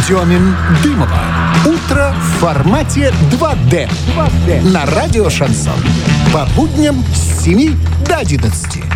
Семин-Дымова. Утро в формате 2D. На радио «Шансон». По будням с 7 до 11.